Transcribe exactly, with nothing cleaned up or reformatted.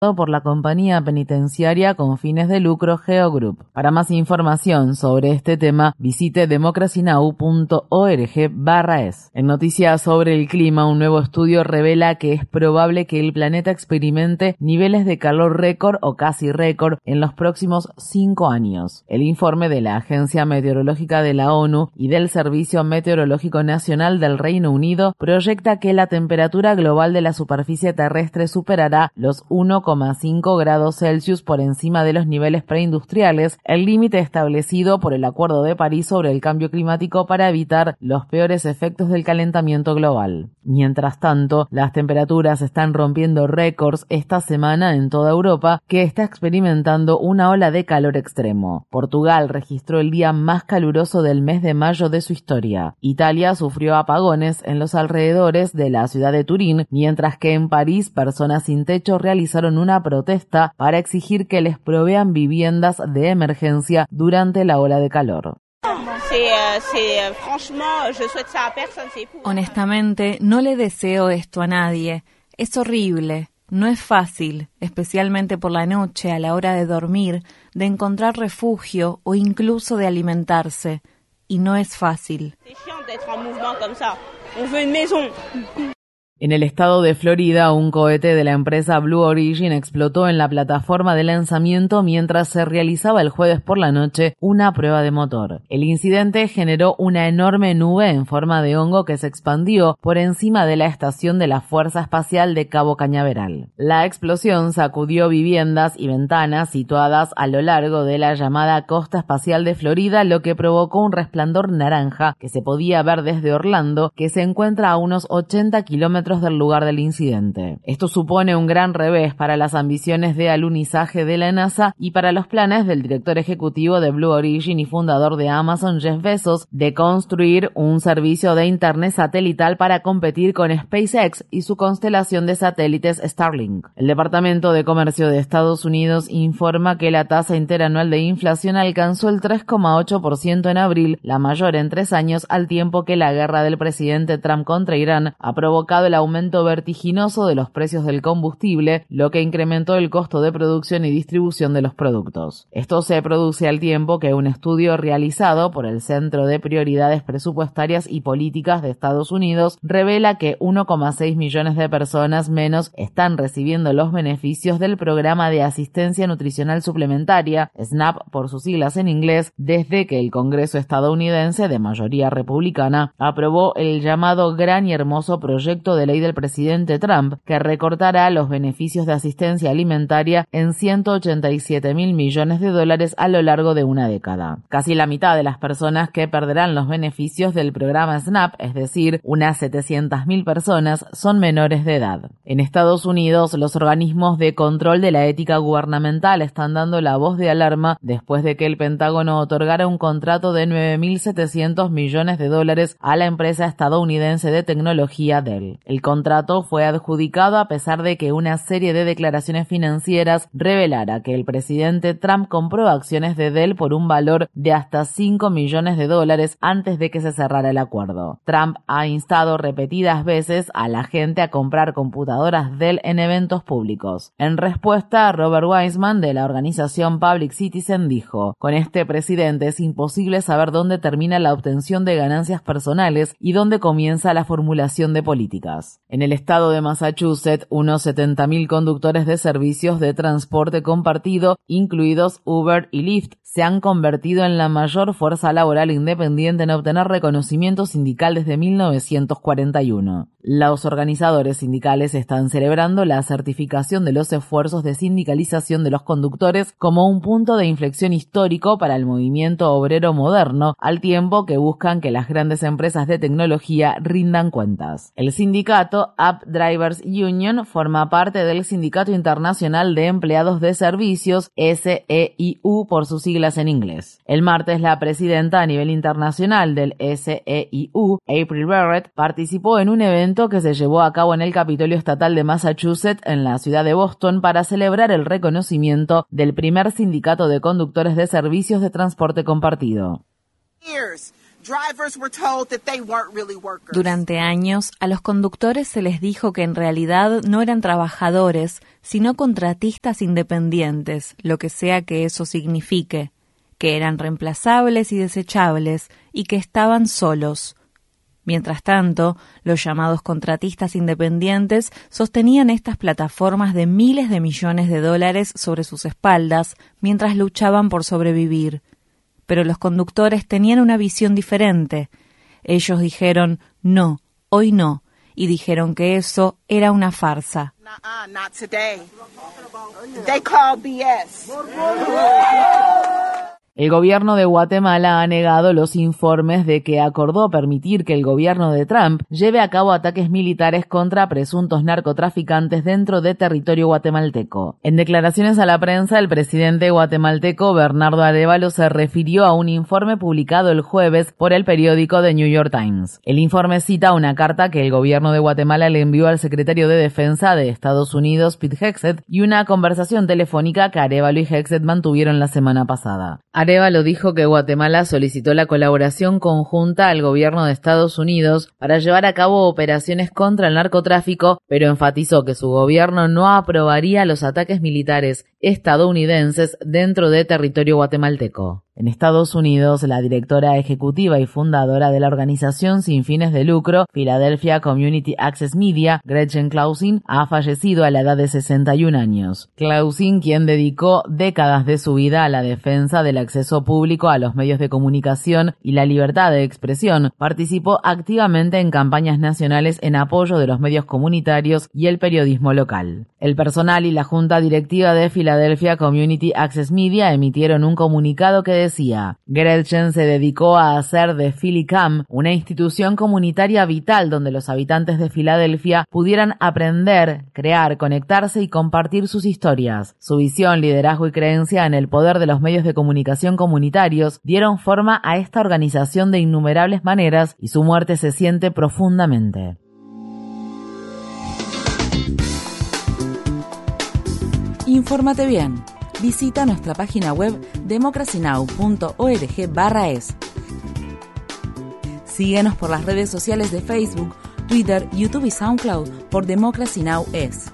por la compañía penitenciaria con fines de lucro Geo Group. Para más información sobre este tema, visite democracy now punto org barra es. En noticias sobre el clima, un nuevo estudio revela que es probable que el planeta experimente niveles de calor récord o casi récord en los próximos cinco años. El informe de la Agencia Meteorológica de la ONU y del Servicio Meteorológico Nacional del Reino Unido proyecta que la temperatura global de la superficie terrestre superará los uno coma cinco grados Celsius por encima de los niveles preindustriales, el límite establecido por el Acuerdo de París sobre el cambio climático para evitar los peores efectos del calentamiento global. Mientras tanto, las temperaturas están rompiendo récords esta semana en toda Europa, que está experimentando una ola de calor extremo. Portugal registró el día más caluroso del mes de mayo de su historia. Italia sufrió apagones en los alrededores de la ciudad de Turín, mientras que en París personas sin techo realizaron una protesta para exigir que les provean viviendas de emergencia durante la ola de calor. Honestamente, no le deseo esto a nadie. Es horrible. No es fácil, especialmente por la noche a la hora de dormir, de encontrar refugio o incluso de alimentarse. Y no es fácil. En el estado de Florida, un cohete de la empresa Blue Origin explotó en la plataforma de lanzamiento mientras se realizaba el jueves por la noche una prueba de motor. El incidente generó una enorme nube en forma de hongo que se expandió por encima de la estación de la Fuerza Espacial de Cabo Cañaveral. La explosión sacudió viviendas y ventanas situadas a lo largo de la llamada Costa Espacial de Florida, lo que provocó un resplandor naranja que se podía ver desde Orlando, que se encuentra a unos ochenta kilómetros del lugar del incidente. Esto supone un gran revés para las ambiciones de alunizaje de la NASA y para los planes del director ejecutivo de Blue Origin y fundador de Amazon, Jeff Bezos, de construir un servicio de internet satelital para competir con SpaceX y su constelación de satélites Starlink. El Departamento de Comercio de Estados Unidos informa que la tasa interanual de inflación alcanzó el tres coma ocho por ciento en abril, la mayor en tres años, al tiempo que la guerra del presidente Trump contra Irán ha provocado el aumento vertiginoso de los precios del combustible, lo que incrementó el costo de producción y distribución de los productos. Esto se produce al tiempo que un estudio realizado por el Centro de Prioridades Presupuestarias y Políticas de Estados Unidos revela que uno coma seis millones de personas menos están recibiendo los beneficios del Programa de Asistencia Nutricional Suplementaria, SNAP por sus siglas en inglés, desde que el Congreso estadounidense, de mayoría republicana, aprobó el llamado Gran y Hermoso Proyecto de Ley del presidente Trump, que recortará los beneficios de asistencia alimentaria en ciento ochenta y siete mil millones de dólares a lo largo de una década. Casi la mitad de las personas que perderán los beneficios del programa SNAP, es decir, unas setecientas mil personas, son menores de edad. En Estados Unidos, los organismos de control de la ética gubernamental están dando la voz de alarma después de que el Pentágono otorgara un contrato de nueve mil setecientos millones de dólares a la empresa estadounidense de tecnología Dell. El contrato fue adjudicado a pesar de que una serie de declaraciones financieras revelara que el presidente Trump compró acciones de Dell por un valor de hasta cinco millones de dólares antes de que se cerrara el acuerdo. Trump ha instado repetidas veces a la gente a comprar computadoras Dell en eventos públicos. En respuesta, Robert Weissman de la organización Public Citizen dijo: "Con este presidente es imposible saber dónde termina la obtención de ganancias personales y dónde comienza la formulación de políticas". En el estado de Massachusetts, unos setenta mil conductores de servicios de transporte compartido, incluidos Uber y Lyft, se han convertido en la mayor fuerza laboral independiente en obtener reconocimiento sindical desde mil novecientos cuarenta y uno. Los organizadores sindicales están celebrando la certificación de los esfuerzos de sindicalización de los conductores como un punto de inflexión histórico para el movimiento obrero moderno, al tiempo que buscan que las grandes empresas de tecnología rindan cuentas. El sindicato App Drivers Union forma parte del Sindicato Internacional de Empleados de Servicios, S E I U por sus siglas en inglés. El martes, la presidenta a nivel internacional del S E I U, April Barrett, participó en un evento que se llevó a cabo en el Capitolio Estatal de Massachusetts, en la ciudad de Boston, para celebrar el reconocimiento del primer sindicato de conductores de servicios de transporte compartido. Durante años, a los conductores se les dijo que en realidad no eran trabajadores, sino contratistas independientes, lo que sea que eso signifique, que eran reemplazables y desechables y que estaban solos. Mientras tanto, los llamados contratistas independientes sostenían estas plataformas de miles de millones de dólares sobre sus espaldas mientras luchaban por sobrevivir. Pero los conductores tenían una visión diferente. Ellos dijeron, no, hoy no, y dijeron que eso era una farsa. Uh-uh, not today. They call B S. El gobierno de Guatemala ha negado los informes de que acordó permitir que el gobierno de Trump lleve a cabo ataques militares contra presuntos narcotraficantes dentro de territorio guatemalteco. En declaraciones a la prensa, el presidente guatemalteco Bernardo Arévalo se refirió a un informe publicado el jueves por el periódico The New York Times. El informe cita una carta que el gobierno de Guatemala le envió al secretario de Defensa de Estados Unidos, Pete Hegseth, y una conversación telefónica que Arévalo y Hegseth mantuvieron la semana pasada. Arévalo dijo que Guatemala solicitó la colaboración conjunta al gobierno de Estados Unidos para llevar a cabo operaciones contra el narcotráfico, pero enfatizó que su gobierno no aprobaría los ataques militares estadounidenses dentro de territorio guatemalteco. En Estados Unidos, la directora ejecutiva y fundadora de la organización sin fines de lucro Philadelphia Community Access Media, Gretchen Clausen, ha fallecido a la edad de sesenta y un años. Clausen, quien dedicó décadas de su vida a la defensa del acceso público a los medios de comunicación y la libertad de expresión, participó activamente en campañas nacionales en apoyo de los medios comunitarios y el periodismo local. El personal y la junta directiva de Philadelphia Community Access Media emitieron un comunicado que decía: Gretchen se dedicó a hacer de PhillyCam una institución comunitaria vital donde los habitantes de Filadelfia pudieran aprender, crear, conectarse y compartir sus historias. Su visión, liderazgo y creencia en el poder de los medios de comunicación comunitarios dieron forma a esta organización de innumerables maneras y su muerte se siente profundamente. Infórmate bien. Visita nuestra página web democracy now punto org barra es. Síguenos por las redes sociales de Facebook, Twitter, YouTube y SoundCloud por Democracy Now! Es.